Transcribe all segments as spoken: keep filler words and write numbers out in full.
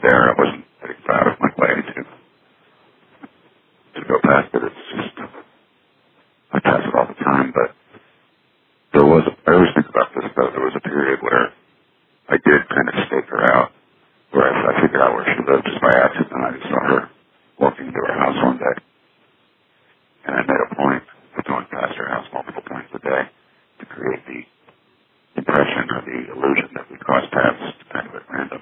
there. I wasn't getting out of my way to to go past it. It's just, I pass it all the time, but there was, a, I always think about this, though, there was a period where I did kind of stake her out, where I, I figured out where she lived just by accident. I just saw her walking into her house one day, and I made a point of going past her house multiple times a day to create the impression or the illusion that we crossed paths kind of at random.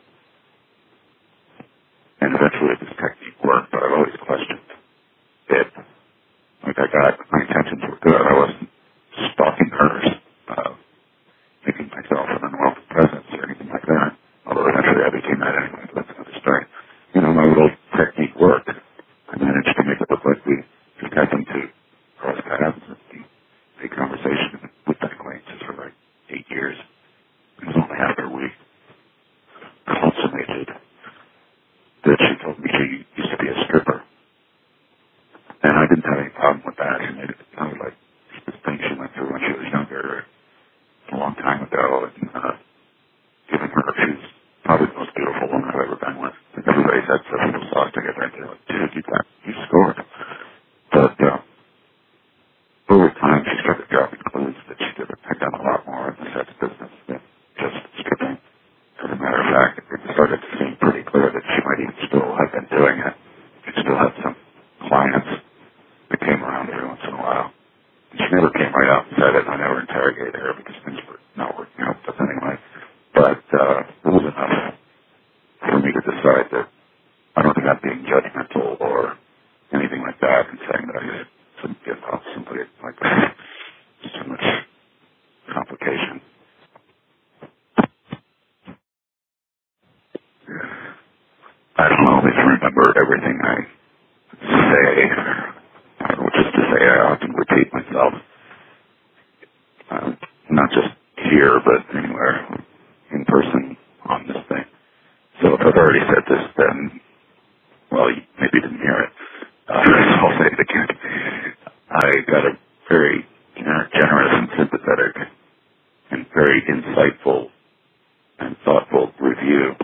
And eventually this technique worked, but I've always questioned it. Like I got, my intentions were good. I wasn't stalking her, uh, making myself an unwelcome presence or anything like that. Although eventually I became that anyway, but that's another story. You know, my little technique worked. I managed to make it look like we just happened to cross paths and a conversation with that acquaintances for like eight years. It was only after we consummated that she told me she used to be a stripper. And I didn't have any problem with that. She made it sound like this thing she went through when she was younger, a long time ago. And uh, given her, she's probably the most beautiful woman I've ever been with. And everybody said so. People saw us together and they're like, dude, you got, you scored. But uh, over time, she started dropping clues that she could have done a lot more in the sex business than just stripping. As a matter of fact, it started to seem pretty clear that she might even still have been doing it. She still had some clients that came around every once in a while. And she never came right out and said it, and I never interrogated her because things were not working out with us anyway. But uh, it was enough for me to decide that I don't think I'm being judgmental or anything like that and saying that I shouldn't give up somebody like that. It's too much complication. I don't always remember everything I say. I don't know, just to say I often repeat myself. Uh, not just here, but anywhere in person on this thing. So if I've already said this, then, well, you maybe didn't hear it. Uh, so I'll say it again. I got a very generous and sympathetic and very insightful and thoughtful review